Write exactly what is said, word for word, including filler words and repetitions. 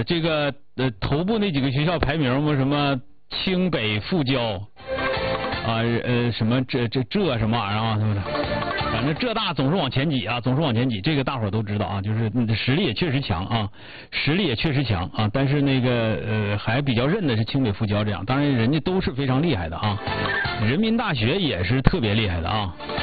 这个呃头部那几个学校排名嘛，什么清北复交啊呃什么这这这什么玩意儿啊，是不是？反正浙大总是往前挤啊，总是往前挤，这个大伙儿都知道啊，就是实力也确实强啊，实力也确实强啊，但是那个呃还比较认的是清北复交这样，当然人家都是非常厉害的啊，人民大学也是特别厉害的啊。